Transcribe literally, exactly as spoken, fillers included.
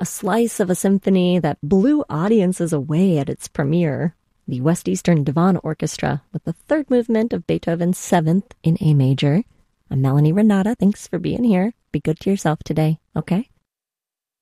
a slice of a symphony that blew audiences away at its premiere. The West Eastern Divan Orchestra with the third movement of Beethoven's Seventh in A major. I'm Melanie Renata. Thanks for being here. Be good to yourself today, okay?